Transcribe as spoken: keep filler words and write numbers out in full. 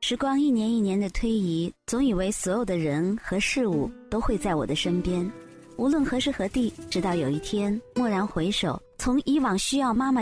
时光一年一年的推移，总以为所有的人和事物都会在我的身边，无论何时何地，直到有一天蓦然回首，从以往需要妈妈